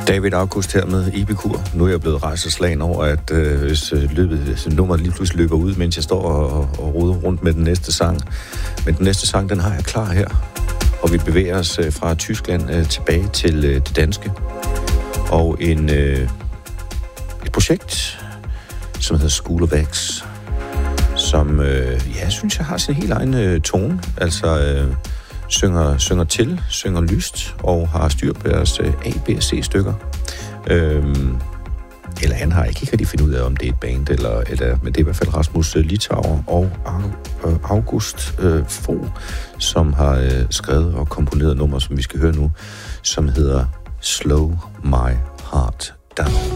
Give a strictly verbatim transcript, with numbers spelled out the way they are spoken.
David August her med Epikur. Nu er jeg blevet rejseslagen over, at øh, hvis løbet, nummeret lige pludselig løber ud, mens jeg står og, og roder rundt med den næste sang. Men den næste sang, den har jeg klar her. Og vi bevæger os øh, fra Tyskland øh, tilbage til øh, det danske. Og en, øh, et projekt, som hedder School of X, som øh, ja, jeg synes, jeg har sin helt egen øh, tone. Altså øh, synger, synger til, synger lyst og har styr på deres øh, A, B og C stykker. Øhm, eller han har ikke rigtig finde ud af, om det er et band, eller, eller, men det er i hvert fald Rasmus Litauer og August øh, Fogh, som har øh, skrevet og komponeret nummer, som vi skal høre nu, som hedder Slow My Heart Down.